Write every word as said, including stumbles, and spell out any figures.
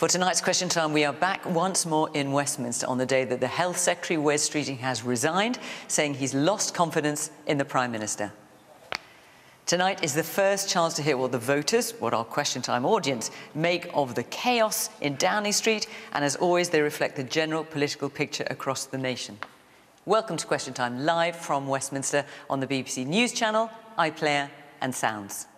For tonight's Question Time, we are back once more in Westminster on the day that the Health Secretary, Wes Streeting, has resigned, saying he's lost confidence in the Prime Minister. Tonight is the first chance to hear what the voters, what our Question Time audience, make of the chaos in Downing Street, and as always, they reflect the general political picture across the nation. Welcome to Question Time, live from Westminster on the B B C News Channel, iPlayer and Sounds.